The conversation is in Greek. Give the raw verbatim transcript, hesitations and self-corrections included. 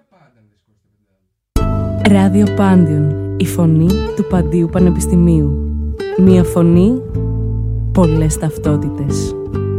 Ράδιο Πάντιον, η φωνή του Παντίου Πανεπιστημίου. Μία φωνή, πολλές ταυτότητες.